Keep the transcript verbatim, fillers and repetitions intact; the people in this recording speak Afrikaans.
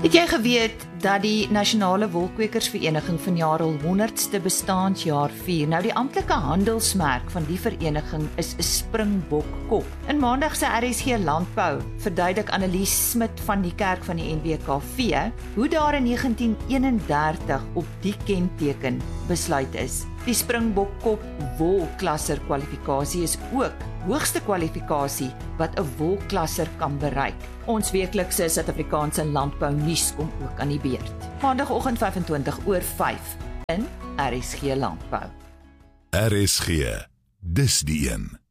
Het jy geweet dat die Nasionale Wolkwekersvereniging vanjaar al honderdste bestaanjaar vier? Nou die amptelike handelsmerk van die vereniging is 'n springbokkop. In maandag se R S G Landbou verduidelik Annelies Smit van die Kerk van die N W K V hoe daar in negentien eenendertig op die kenteken besluit is. Die springbokkop wolklasser kwalifikasie is ook hoogste kwalifikasie wat 'n wolklasser kan bereik. Ons weeklikse Suid-Afrikaanse landbou nuus kom ook aan die beurt. Maandagoggend vyfentwintig oor vyf in R S G Landbou. R S G, dis die een.